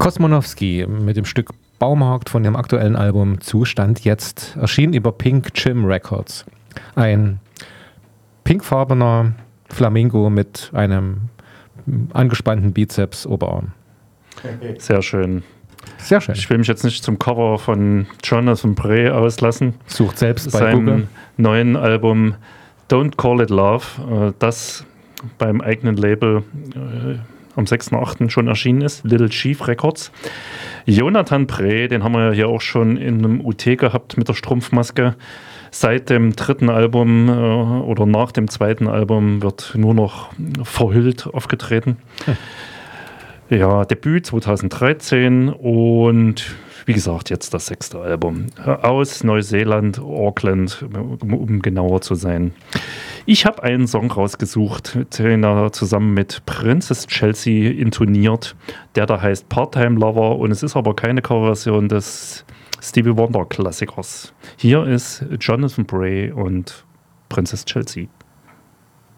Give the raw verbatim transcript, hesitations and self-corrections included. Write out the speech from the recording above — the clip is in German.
Kosmonowski mit dem Stück Baumarkt von dem aktuellen Album Zustand jetzt erschienen über Pink Jim Records. Ein pinkfarbener Flamingo mit einem angespannten Bizeps-Oberarm. Sehr schön. Sehr schön. Ich will mich jetzt nicht zum Cover von Jonathan Bray auslassen. Sucht selbst bei seinem Google. neuen Album Don't Call It Love, das beim eigenen Label äh, am sechsten achten schon erschienen ist, Little Chief Records. Jonathan Bray, den haben wir ja hier auch schon in einem U T gehabt mit der Strumpfmaske. Seit dem dritten Album äh, oder nach dem zweiten Album wird nur noch verhüllt aufgetreten. Hm. Ja, Debüt zweitausenddreizehn und wie gesagt, jetzt das sechste Album. Aus Neuseeland, Auckland, um genauer zu sein. Ich habe einen Song rausgesucht, den er zusammen mit Princess Chelsea intoniert, der da heißt Part-Time Lover, und es ist aber keine Coverversion des Stevie Wonder Klassikers. Hier ist Jonathan Bray und Princess Chelsea.